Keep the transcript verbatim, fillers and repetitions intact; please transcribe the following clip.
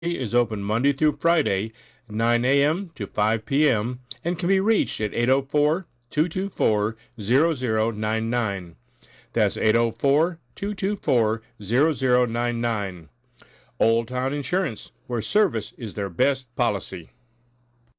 is open Monday through Friday, nine a.m. to five p.m., and can be reached at eight oh four, two two four, zero zero nine nine. That's eight oh four, two two four, zero zero nine nine. Old Town Insurance, where service is their best policy.